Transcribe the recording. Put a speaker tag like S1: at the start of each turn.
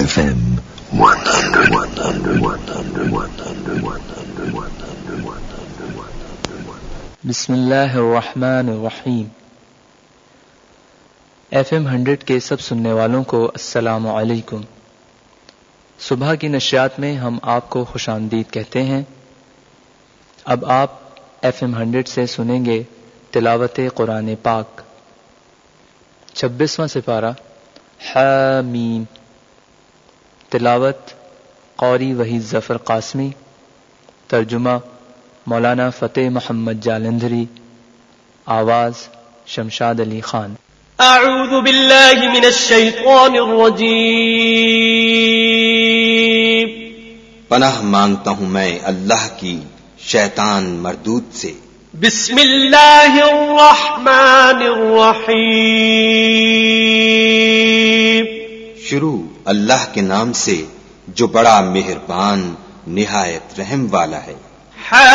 S1: FM 100.
S2: بسم اللہ الرحمن الرحیم۔ FM 100 کے سب سننے والوں کو السلام علیکم۔ صبح کی نشریات میں ہم آپ کو خوش آمدید کہتے ہیں۔ اب آپ FM 100 سے سنیں گے تلاوت قرآن پاک، 26واں سپارہ حامیم۔ تلاوت قاری وحید ظفر قاسمی، ترجمہ مولانا فتح محمد جالندھری، آواز شمشاد علی خان۔
S3: اعوذ باللہ من الشیطان الرجیم،
S4: پناہ مانگتا ہوں میں اللہ کی شیطان مردود سے۔
S3: بسم اللہ الرحمن الرحیم،
S4: شروع اللہ کے نام سے جو بڑا مہربان نہایت رحم والا ہے۔